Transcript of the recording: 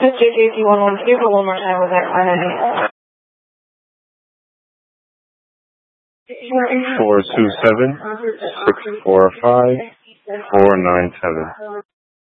JJC112, but one more time with that 427-645-497.